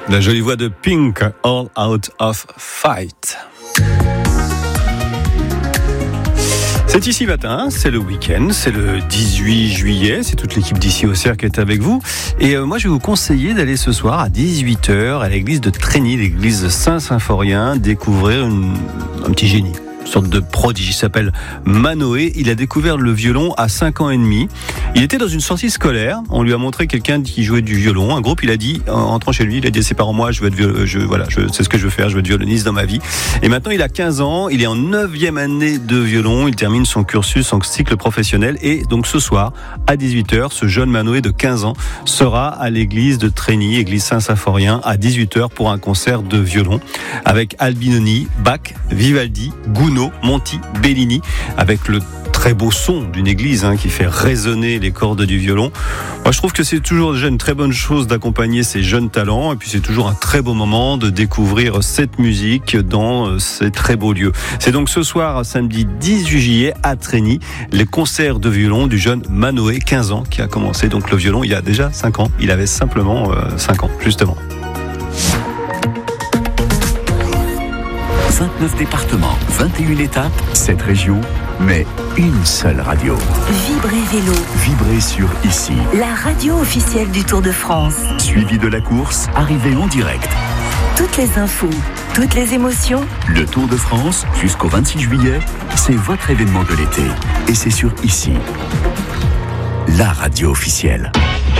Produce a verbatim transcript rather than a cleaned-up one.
La jolie voix de Pink, All Out of Fight. C'est ici matin, c'est le week-end, c'est le dix-huit juillet, c'est toute l'équipe d'ici au cercle qui est avec vous. Et euh, moi je vais vous conseiller d'aller ce soir à dix-huit heures à l'église de Trény, l'église Saint-Symphorien, découvrir une, un petit génie. Une sorte de prodige, il s'appelle Manoé. Il a découvert le violon à cinq ans et demi. Il était dans une sortie scolaire. On lui a montré quelqu'un qui jouait du violon. Un groupe, il a dit, en rentrant chez lui, il a dit à ses parents, moi, je veux être viol- je, voilà, je, c'est ce que je veux faire, je veux être violoniste dans ma vie. Et maintenant, il a quinze ans. Il est en neuvième année de violon. Il termine son cursus en cycle professionnel. Et donc, ce soir, à dix-huit heures, ce jeune Manoé de quinze ans sera à l'église de Trény, église Saint-Symphorien, à dix-huit heures pour un concert de violon avec Albinoni, Bach, Vivaldi, Gounod, Monti, Bellini, avec le très beau son d'une église hein, qui fait résonner les cordes du violon. Moi, je trouve que c'est toujours déjà une très bonne chose d'accompagner ces jeunes talents, et puis c'est toujours un très beau moment de découvrir cette musique dans ces très beaux lieux. C'est donc ce soir, samedi dix-huit juillet, à Trény, les concerts de violon du jeune Manoé, quinze ans, qui a commencé donc le violon il y a déjà cinq ans. Il avait simplement euh, cinq ans, justement. vingt-neuf départements, vingt et une étapes, sept régions, mais une seule radio. Vibrez Vélo. Vibrez sur Ici. La radio officielle du Tour de France. Suivi de la course, arrivée en direct. Toutes les infos, toutes les émotions. Le Tour de France, jusqu'au vingt-six juillet, c'est votre événement de l'été. Et c'est sur Ici. La radio officielle.